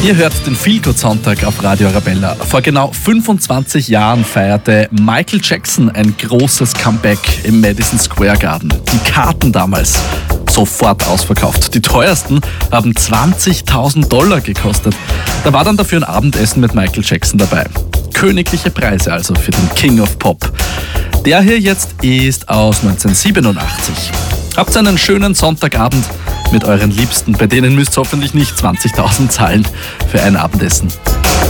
Ihr hört den Feelgood-Sonntag auf Radio Arabella. Vor genau 25 Jahren feierte Michael Jackson ein großes Comeback im Madison Square Garden. Die Karten damals sofort ausverkauft. Die teuersten haben $20.000 gekostet. Da war dann dafür ein Abendessen mit Michael Jackson dabei. Königliche Preise also für den King of Pop. Der hier jetzt ist aus 1987. Habt einen schönen Sonntagabend mit euren Liebsten. Bei denen müsst ihr hoffentlich nicht 20.000 zahlen für ein Abendessen.